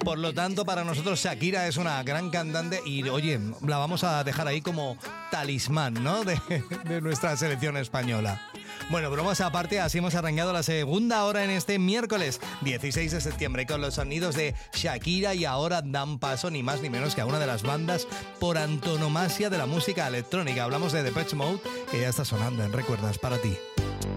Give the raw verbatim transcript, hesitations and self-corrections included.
Por lo tanto, para nosotros Shakira es una gran cantante y, oye, la vamos a dejar ahí como talismán, ¿no? De, de nuestra selección española. Bueno, bromas aparte, así hemos arrancado la segunda hora en este miércoles dieciséis de septiembre con los sonidos de Shakira, y ahora dan paso ni más ni menos que a una de las bandas por antonomasia de la música electrónica. Hablamos de Depeche Mode, que ya está sonando en Recuerdas para ti.